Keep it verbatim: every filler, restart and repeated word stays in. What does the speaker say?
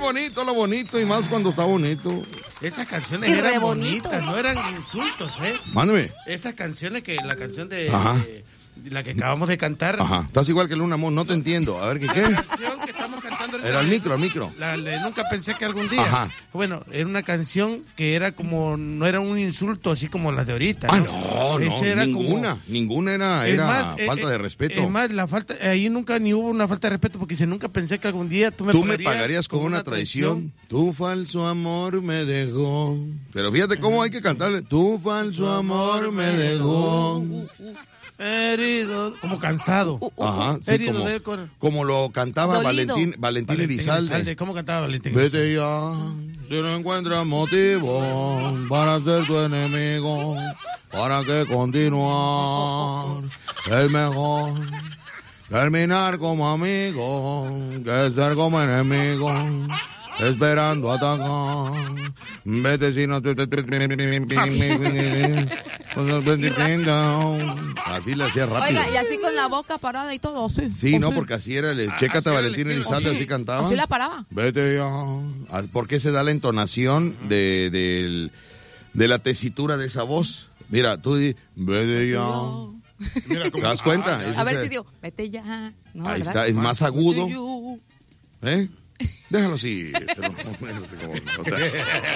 bonito, lo bonito, y más cuando está bonito. Esas canciones Y eran re bonito. bonitas, no eran insultos, ¿eh? Mándeme. Esas canciones que, la canción de, Ajá. de- de la que acabamos de cantar. Ajá, estás igual que Luna Amor, no te entiendo. A ver, ¿qué qué? La canción que estamos cantando ahorita, Era el micro, el micro. La de Nunca Pensé que Algún Día. Ajá. Bueno, era una canción que era como, no era un insulto así como las de ahorita. Ah, ¿no? no, no, Ese era ninguna, como- ninguna era, Es era más, eh, falta eh, de respeto. Es más, la falta, ahí nunca ni hubo una falta de respeto porque dice, nunca pensé que algún día tú me Tú pagarías, me pagarías con una traición. Tu falso amor me dejó. Pero fíjate cómo hay que cantarle. Tu falso amor me dejó. Herido, como cansado. Ajá, sí, Herido como, del cor- como lo cantaba Dolido. Valentín, Valentín Elizalde. ¿Cómo cantaba Valentín? Vete ya, si no encuentras motivo para ser tu enemigo, para que continuar es mejor terminar como amigo que ser como enemigo, esperando atacar. Vete si no... Así le hacía rápido. Oiga, y así con la boca parada y todo. Sí, Sí, no, porque así era el... Chécate a Valentín Elizalde, así cantaba. Así la paraba. Vete ya. Ah, ¿por qué se da la entonación de, del- de la tesitura de esa voz? Mira, tú di, vete ya. Mira, ¿Te das cuenta? A Ese ver es- si digo, vete ya. No, Ahí ¿verdad? está, es más agudo. Vete you. ¿Eh? Déjalo así. ese no- no sé cómo- o sea,